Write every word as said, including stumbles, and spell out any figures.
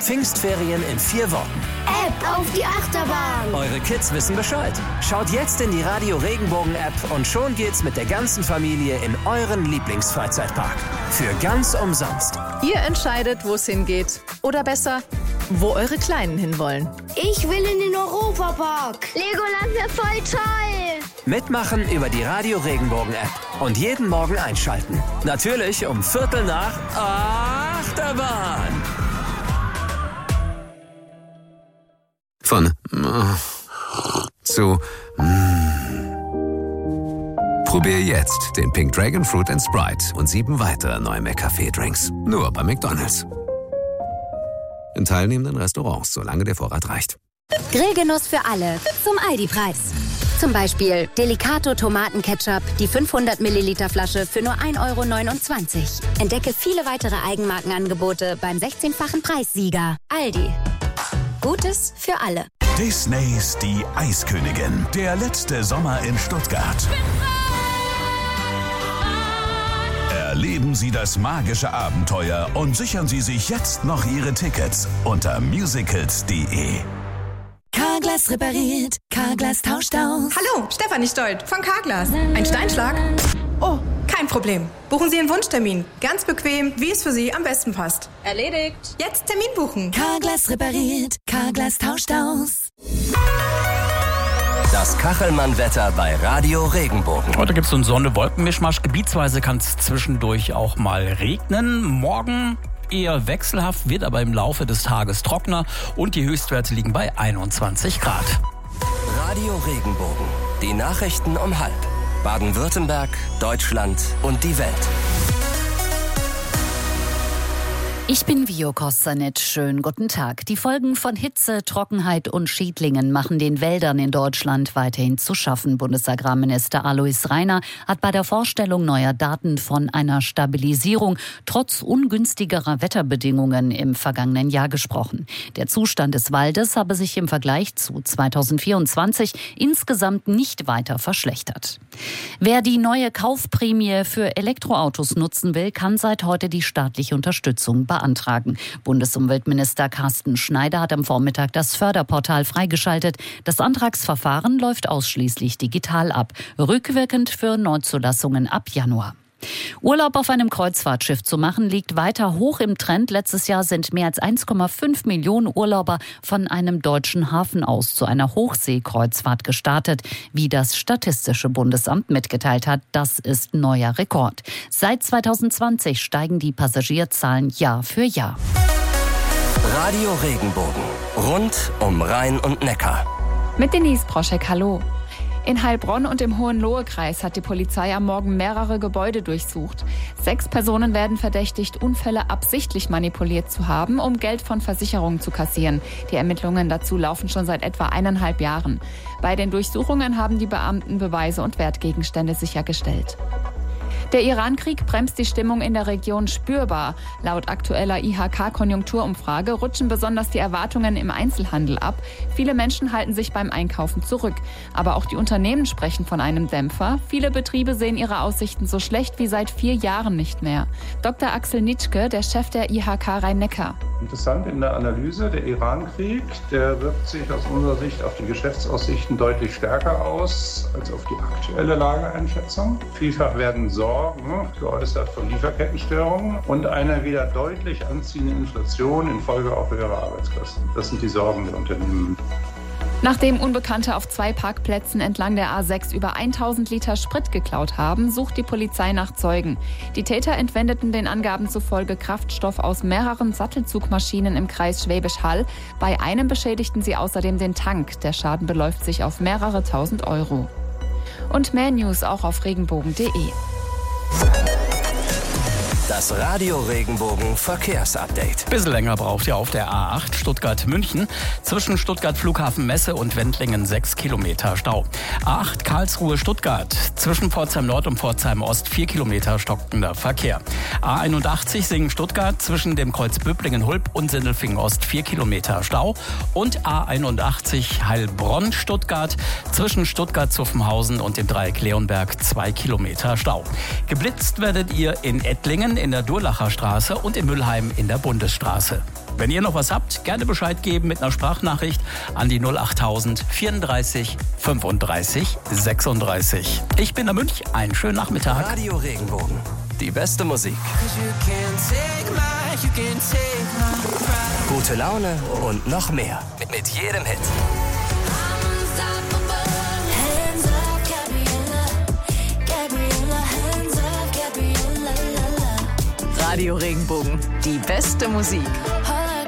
Pfingstferien in vier Worten. App auf die Achterbahn. Eure Kids wissen Bescheid. Schaut jetzt in die Radio Regenbogen App und schon geht's mit der ganzen Familie in euren Lieblingsfreizeitpark. Für ganz umsonst. Ihr entscheidet, wo es hingeht. Oder besser, wo eure Kleinen hinwollen. Ich will in den Europapark. Legoland wäre voll toll. Mitmachen über die Radio Regenbogen App und jeden Morgen einschalten. Natürlich um Viertel nach Achterbahn. Von zu Probier jetzt den Pink Dragon Fruit and Sprite und sieben weitere neue McCafé-Drinks. Nur bei McDonald's. In teilnehmenden Restaurants, solange der Vorrat reicht. Grillgenuss für alle zum Aldi-Preis. Zum Beispiel Delicato Tomatenketchup, die fünfhundert Milliliter Flasche für nur ein Euro neunundzwanzig. Entdecke viele weitere Eigenmarkenangebote beim sechzehnfachen Preissieger. Aldi. Gutes für alle. Disneys Die Eiskönigin. Der letzte Sommer in Stuttgart. Erleben Sie das magische Abenteuer und sichern Sie sich jetzt noch Ihre Tickets unter musicals punkt de. Carglass repariert, Carglass tauscht aus. Hallo, Stefanie Stolt von Carglass. Ein Steinschlag? Oh, kein Problem. Buchen Sie einen Wunschtermin. Ganz bequem, wie es für Sie am besten passt. Erledigt. Jetzt Termin buchen. Carglass repariert, Carglass tauscht aus. Das Kachelmann-Wetter bei Radio Regenbogen. Heute gibt es so einen Sonne-Wolken-Mischmasch. Gebietsweise kann es zwischendurch auch mal regnen. Morgen eher wechselhaft, wird aber im Laufe des Tages trockener und die Höchstwerte liegen bei einundzwanzig Grad. Radio Regenbogen. Die Nachrichten um halb. Baden-Württemberg, Deutschland und die Welt. Ich bin Vio Kostanec. Schönen guten Tag. Die Folgen von Hitze, Trockenheit und Schädlingen machen den Wäldern in Deutschland weiterhin zu schaffen. Bundesagrarminister Alois Rainer hat bei der Vorstellung neuer Daten von einer Stabilisierung trotz ungünstigerer Wetterbedingungen im vergangenen Jahr gesprochen. Der Zustand des Waldes habe sich im Vergleich zu zweitausendvierundzwanzig insgesamt nicht weiter verschlechtert. Wer die neue Kaufprämie für Elektroautos nutzen will, kann seit heute die staatliche Unterstützung beantragen. Bundesumweltminister Carsten Schneider hat am Vormittag das Förderportal freigeschaltet. Das Antragsverfahren läuft ausschließlich digital ab, rückwirkend für Neuzulassungen ab Januar. Urlaub auf einem Kreuzfahrtschiff zu machen, liegt weiter hoch im Trend. Letztes Jahr sind mehr als eins Komma fünf Millionen Urlauber von einem deutschen Hafen aus zu einer Hochseekreuzfahrt gestartet. Wie das Statistische Bundesamt mitgeteilt hat, das ist neuer Rekord. Seit zweitausendzwanzig steigen die Passagierzahlen Jahr für Jahr. Radio Regenbogen. Rund um Rhein und Neckar. Mit Denise Broschek, hallo. In Heilbronn und im Hohenlohe-Kreis hat die Polizei am Morgen mehrere Gebäude durchsucht. Sechs Personen werden verdächtigt, Unfälle absichtlich manipuliert zu haben, um Geld von Versicherungen zu kassieren. Die Ermittlungen dazu laufen schon seit etwa eineinhalb Jahren. Bei den Durchsuchungen haben die Beamten Beweise und Wertgegenstände sichergestellt. Der Iran-Krieg bremst die Stimmung in der Region spürbar. Laut aktueller I H K-Konjunkturumfrage rutschen besonders die Erwartungen im Einzelhandel ab. Viele Menschen halten sich beim Einkaufen zurück. Aber auch die Unternehmen sprechen von einem Dämpfer. Viele Betriebe sehen ihre Aussichten so schlecht wie seit vier Jahren nicht mehr. Doktor Axel Nitschke, der Chef der I H K Rhein-Neckar. Interessant in der Analyse, der Iran-Krieg, der wirkt sich aus unserer Sicht auf die Geschäftsaussichten deutlich stärker aus als auf die aktuelle Lageeinschätzung. Vielfach werden Sorgen geäußert von Lieferkettenstörungen und einer wieder deutlich anziehenden Inflation infolge auch höherer Arbeitskosten. Das sind die Sorgen der Unternehmen. Nachdem Unbekannte auf zwei Parkplätzen entlang der A sechs über tausend Liter Sprit geklaut haben, sucht die Polizei nach Zeugen. Die Täter entwendeten den Angaben zufolge Kraftstoff aus mehreren Sattelzugmaschinen im Kreis Schwäbisch Hall. Bei einem beschädigten sie außerdem den Tank. Der Schaden beläuft sich auf mehrere tausend Euro. Und mehr News auch auf regenbogen punkt de. Das Radio Regenbogen Verkehrsupdate. Bisschen länger braucht ihr auf der A acht Stuttgart-München. Zwischen Stuttgart Flughafen Messe und Wendlingen sechs Kilometer Stau. A acht Karlsruhe-Stuttgart. Zwischen Pforzheim Nord und Pforzheim Ost vier Kilometer stockender Verkehr. A einundachtzig Singen-Stuttgart. Zwischen dem Kreuz Böblingen-Hulb und Sindelfingen Ost vier Kilometer Stau. Und A einundachtzig Heilbronn-Stuttgart. Zwischen Stuttgart-Zuffenhausen und dem Dreieck Leonberg zwei Kilometer Stau. Geblitzt werdet ihr in Ettlingen in der Durlacher Straße und in Mülheim in der Bundesstraße. Wenn ihr noch was habt, gerne Bescheid geben mit einer Sprachnachricht an die null achttausend vierunddreißig fünfunddreißig sechsunddreißig. Ich bin der Münch, einen schönen Nachmittag. Radio Regenbogen, die beste Musik. Gute Laune und noch mehr mit jedem Hit. Radio Regenbogen, die beste Musik.